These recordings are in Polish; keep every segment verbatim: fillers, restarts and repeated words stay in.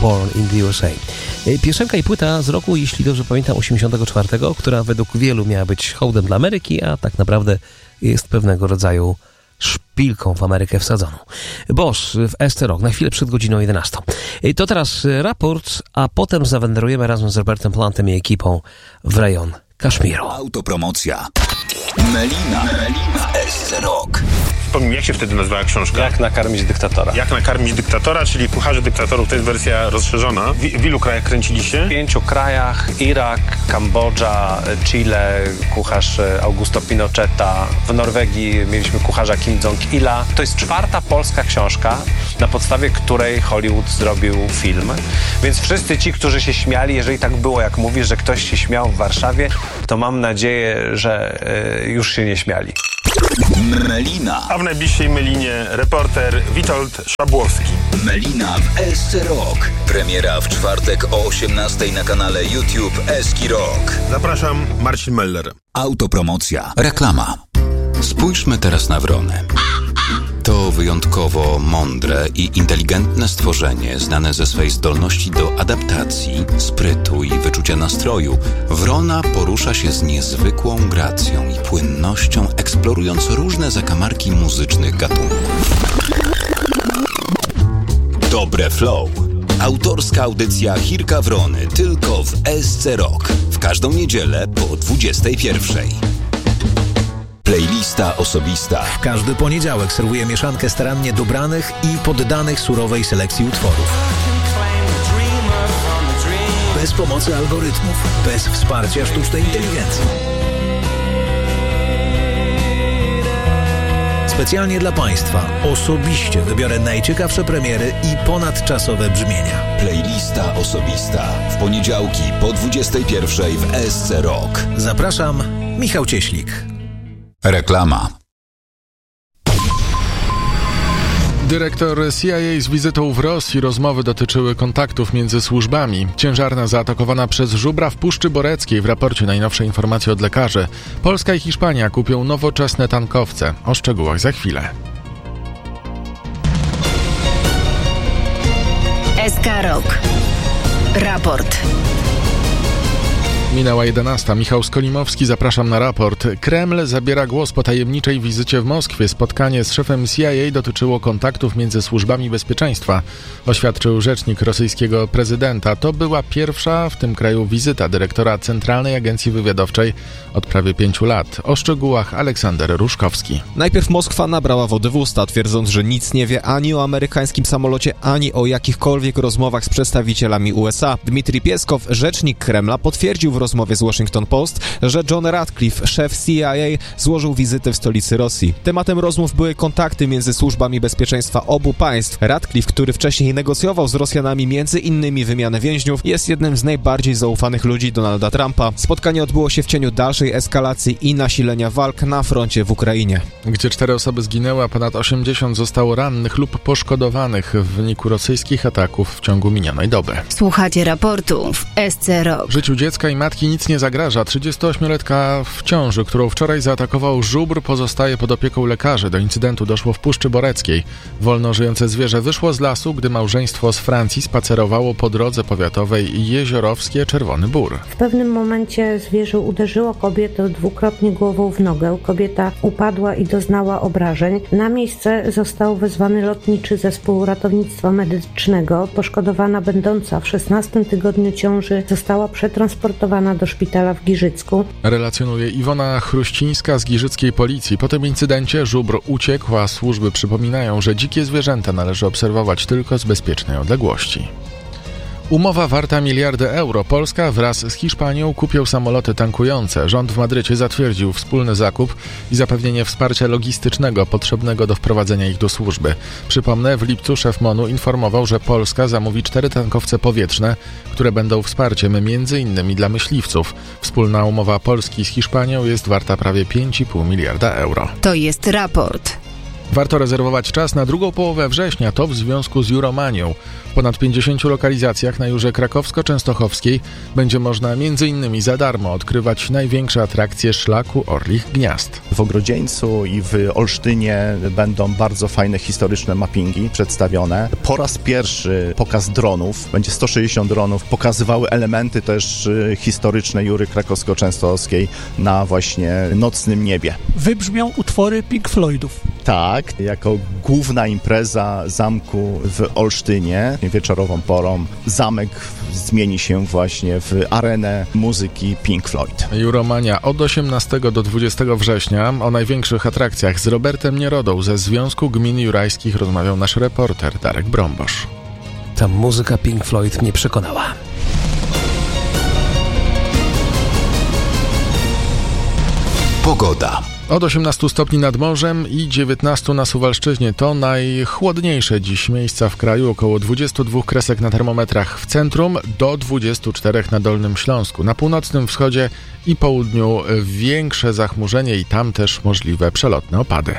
Born in the U S A. Piosenka i płyta z roku, jeśli dobrze pamiętam, osiemdziesiątego czwartego, która według wielu miała być hołdem dla Ameryki, a tak naprawdę jest pewnego rodzaju szpilką w Amerykę wsadzoną. Boss w S T Rock na chwilę przed godziną jedenastą. To teraz raport, a potem zawędrujemy razem z Robertem Plantem i ekipą w rejon Kaszmiru. Autopromocja. Melina. Melina w S T Rock. Pomimo, jak się wtedy nazywała książka? Jak nakarmić dyktatora. Jak nakarmić dyktatora, czyli Kucharzy dyktatorów, to jest wersja rozszerzona. W, w ilu krajach kręciliście? W pięciu krajach: Irak, Kambodża, Chile, kucharz Augusto Pinocheta. W Norwegii mieliśmy kucharza Kim Jong-ila. To jest czwarta polska książka, na podstawie której Hollywood zrobił film. Więc wszyscy ci, którzy się śmiali, jeżeli tak było, jak mówisz, że ktoś się śmiał w Warszawie, to mam nadzieję, że y, już się nie śmiali. Melina. A w najbliższej Melinie reporter Witold Szabłowski. Melina w S C Rock. Premiera w czwartek o osiemnastej na kanale YouTube Eski Rock. Zapraszam, Marcin Meller. Autopromocja. Reklama. Spójrzmy teraz na wronę. To wyjątkowo mądre i inteligentne stworzenie, znane ze swej zdolności do adaptacji, sprytu i wyczucia nastroju. Wrona porusza się z niezwykłą gracją i płynnością, eksplorując różne zakamarki muzycznych gatunków. Dobre Flow. Autorska audycja Chirka Wrony tylko w S C Rock. W każdą niedzielę po dwudziestej pierwszej. Playlista osobista. W każdy poniedziałek serwuję mieszankę starannie dobranych i poddanych surowej selekcji utworów. Bez pomocy algorytmów, bez wsparcia sztucznej inteligencji. Specjalnie dla Państwa osobiście wybiorę najciekawsze premiery i ponadczasowe brzmienia. Playlista osobista. W poniedziałki po dwudziestej pierwszej w S C Rock. Zapraszam, Michał Cieślik. Reklama. Dyrektor C I A z wizytą w Rosji. Rozmowy dotyczyły kontaktów między służbami. Ciężarna zaatakowana przez żubra w Puszczy Boreckiej. W raporcie najnowsze informacje od lekarzy. Polska i Hiszpania kupią nowoczesne tankowce. O szczegółach za chwilę. S K Rock. Raport. Minęła jedenasta. Michał Skolimowski, zapraszam na raport. Kreml zabiera głos po tajemniczej wizycie w Moskwie. Spotkanie z szefem C I A dotyczyło kontaktów między służbami bezpieczeństwa, oświadczył rzecznik rosyjskiego prezydenta. To była pierwsza w tym kraju wizyta dyrektora Centralnej Agencji Wywiadowczej od prawie pięciu lat. O szczegółach Aleksander Ruszkowski. Najpierw Moskwa nabrała wody w usta, twierdząc, że nic nie wie ani o amerykańskim samolocie, ani o jakichkolwiek rozmowach z przedstawicielami U S A. Dmitrij Pieskow, rzecznik Kremla, potwierdził w rozmowie z Washington Post, że John Ratcliffe, szef C I A, złożył wizytę w stolicy Rosji. Tematem rozmów były kontakty między służbami bezpieczeństwa obu państw. Ratcliffe, który wcześniej negocjował z Rosjanami między innymi wymianę więźniów, jest jednym z najbardziej zaufanych ludzi Donalda Trumpa. Spotkanie odbyło się w cieniu dalszej eskalacji i nasilenia walk na froncie w Ukrainie. Gdzie cztery osoby zginęły, a ponad osiemdziesiąt zostało rannych lub poszkodowanych w wyniku rosyjskich ataków w ciągu minionej doby. Słuchacie raportu w S C Rock. Życiu dziecka i matki nic nie zagraża. trzydziestoośmioletka w ciąży, którą wczoraj zaatakował żubr, pozostaje pod opieką lekarzy. Do incydentu doszło w Puszczy Boreckiej. Wolno żyjące zwierzę wyszło z lasu, gdy małżeństwo z Francji spacerowało po drodze powiatowej Jeziorowskie Czerwony Bór. W pewnym momencie zwierzę uderzyło kobietę dwukrotnie głową w nogę. Kobieta upadła i doznała obrażeń. Na miejsce został wezwany lotniczy zespół ratownictwa medycznego. Poszkodowana, będąca w szesnastym tygodniu ciąży, została przetransportowana do szpitala w Giżycku. Relacjonuje Iwona Chruścińska z giżyckiej policji. Po tym incydencie żubr uciekł, a służby przypominają, że dzikie zwierzęta należy obserwować tylko z bezpiecznej odległości. Umowa warta miliardy euro. Polska wraz z Hiszpanią kupią samoloty tankujące. Rząd w Madrycie zatwierdził wspólny zakup i zapewnienie wsparcia logistycznego potrzebnego do wprowadzenia ich do służby. Przypomnę, w lipcu szef MONU informował, że Polska zamówi cztery tankowce powietrzne, które będą wsparciem między innymi dla myśliwców. Wspólna umowa Polski z Hiszpanią jest warta prawie pięć i pół miliarda euro. To jest raport. Warto rezerwować czas na drugą połowę września, to w związku z Euromanią. W ponad pięćdziesięciu lokalizacjach na Jurze Krakowsko-Częstochowskiej będzie można m.in. za darmo odkrywać największe atrakcje szlaku Orlich Gniazd. W Ogrodzieńcu i w Olsztynie będą bardzo fajne historyczne mappingi przedstawione. Po raz pierwszy pokaz dronów, będzie sto sześćdziesiąt dronów, pokazywały elementy też historyczne Jury Krakowsko-Częstochowskiej na właśnie nocnym niebie. Wybrzmią utwory Pink Floydów. Tak, jako główna impreza zamku w Olsztynie, wieczorową porą, zamek zmieni się właśnie w arenę muzyki Pink Floyd. Euromania od osiemnastego do dwudziestego września. O największych atrakcjach z Robertem Nierodą ze Związku Gmin Jurajskich rozmawiał nasz reporter Darek Brombosz. Ta muzyka Pink Floyd mnie przekonała. Pogoda. Od osiemnastu stopni nad morzem i dziewiętnastu na Suwalszczyźnie. To najchłodniejsze dziś miejsca w kraju. Około dwudziestu dwóch kresek na termometrach w centrum, do dwudziestu czterech na Dolnym Śląsku. Na północnym wschodzie i południu większe zachmurzenie i tam też możliwe przelotne opady.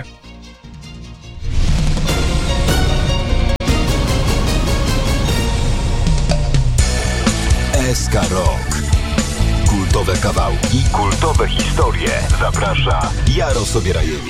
S K Rock. Kultowe kawałki, kultowe historie. Zaprasza Jaro Sobierajewicz.